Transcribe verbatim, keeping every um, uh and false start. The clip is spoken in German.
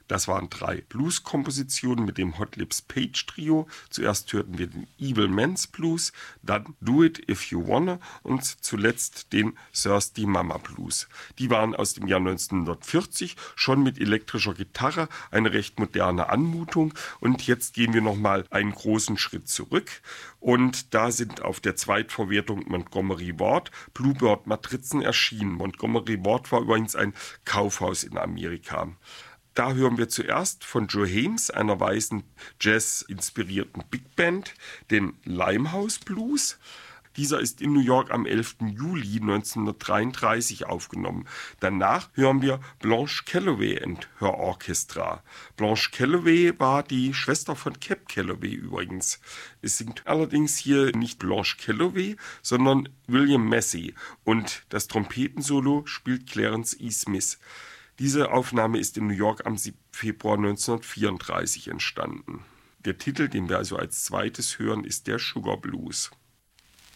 Das waren drei Blues-Kompositionen mit dem Hot Lips Page Trio. Zuerst hörten wir den Evil Man's Blues, dann Do It If You Wanna und zuletzt den Thirsty Mama Blues. Die waren aus dem Jahr neunzehnhundertvierzig, schon mit elektrischer Gitarre, eine recht moderne Anmutung. Und jetzt gehen wir nochmal einen großen Schritt zurück. Und da sind auf der Zweitverwertung Montgomery Ward Bluebird-Matrizen erschienen. Montgomery Ward war übrigens ein Kaufhaus in Amerika. Da hören wir zuerst von Joe Hames, einer weißen Jazz-inspirierten Big Band, den Limehouse Blues. Dieser ist in New York am elften Juli neunzehnhundertdreiunddreißig aufgenommen. Danach hören wir Blanche Calloway and Her Orchestra. Blanche Calloway war die Schwester von Cab Calloway übrigens. Es singt allerdings hier nicht Blanche Calloway, sondern William Massey. Und das Trompetensolo spielt Clarence E. Smith. Diese Aufnahme ist in New York am siebten Februar neunzehnhundertvierunddreißig entstanden. Der Titel, den wir also als zweites hören, ist der Sugar Blues.